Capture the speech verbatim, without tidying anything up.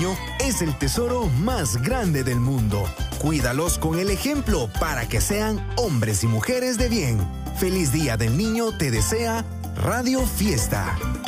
niño es el tesoro más grande del mundo. Cuídalos con el ejemplo para que sean hombres y mujeres de bien. Feliz Día del Niño te desea Radio Fiesta.